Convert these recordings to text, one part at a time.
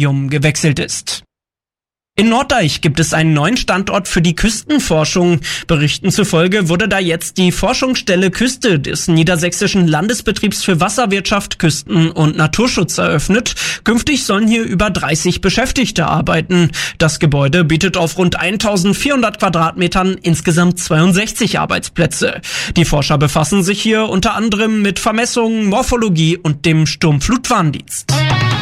Ministerium gewechselt ist. In Norddeich gibt es einen neuen Standort für die Küstenforschung. Berichten zufolge wurde da jetzt die Forschungsstelle Küste des Niedersächsischen Landesbetriebs für Wasserwirtschaft, Küsten- und Naturschutz eröffnet. Künftig sollen hier über 30 Beschäftigte arbeiten. Das Gebäude bietet auf rund 1400 Quadratmetern insgesamt 62 Arbeitsplätze. Die Forscher befassen sich hier unter anderem mit Vermessungen, Morphologie und dem Sturmflutwarndienst.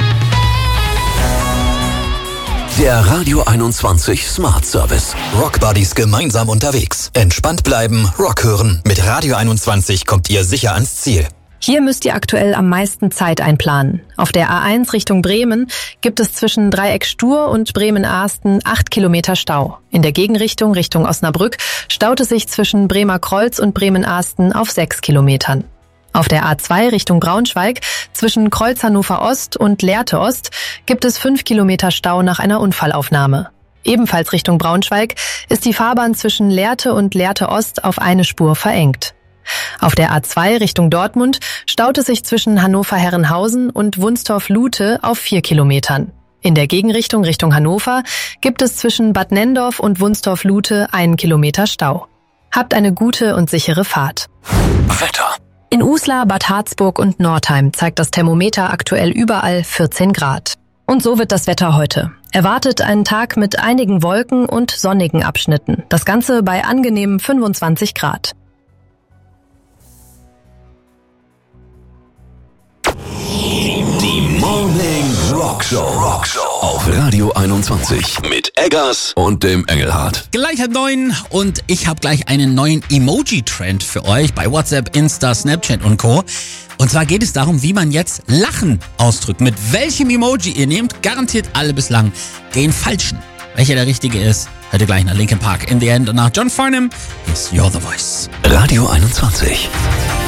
Der Radio 21 Smart Service. Rock Buddies gemeinsam unterwegs. Entspannt bleiben, Rock hören. Mit Radio 21 kommt ihr sicher ans Ziel. Hier müsst ihr aktuell am meisten Zeit einplanen. Auf der A1 Richtung Bremen gibt es zwischen Dreieck Stur und Bremen-Ahsten 8 Kilometer Stau. In der Gegenrichtung Richtung Osnabrück staut es sich zwischen Bremer Kreuz und Bremen-Ahsten auf 6 Kilometern. Auf der A2 Richtung Braunschweig zwischen Kreuz Hannover Ost und Lehrte Ost gibt es 5 Kilometer Stau nach einer Unfallaufnahme. Ebenfalls Richtung Braunschweig ist die Fahrbahn zwischen Lehrte und Lehrte Ost auf eine Spur verengt. Auf der A2 Richtung Dortmund staut es sich zwischen Hannover-Herrenhausen und Wunstorf-Lute auf 4 Kilometern. In der Gegenrichtung Richtung Hannover gibt es zwischen Bad Nendorf und Wunstorf-Lute 1 Kilometer Stau. Habt eine gute und sichere Fahrt. Wetter. In Uslar, Bad Harzburg und Nordheim zeigt das Thermometer aktuell überall 14 Grad. Und so wird das Wetter heute. Erwartet einen Tag mit einigen Wolken und sonnigen Abschnitten. Das Ganze bei angenehmen 25 Grad. Die Morning Rock Show auf Radio 21 mit Eggers und dem Engelhardt. Gleich halb 9 und ich habe gleich einen neuen Emoji-Trend für euch bei WhatsApp, Insta, Snapchat und Co. Und zwar geht es darum, wie man jetzt Lachen ausdrückt. Mit welchem Emoji ihr nehmt, garantiert alle bislang den falschen. Welcher der richtige ist, hört ihr gleich nach Linkin Park in the End und nach John Farnham ist You're the Voice. Radio 21.